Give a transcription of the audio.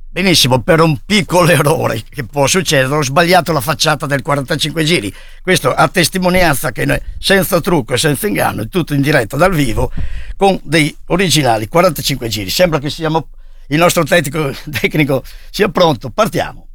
Benissimo, per un piccolo errore che può succedere, ho sbagliato la facciata del 45 giri. Questo a testimonianza che noi, senza trucco e senza inganno, tutto in diretta dal vivo, con dei originali 45 giri. Sembra che il nostro tecnico sia pronto. Partiamo.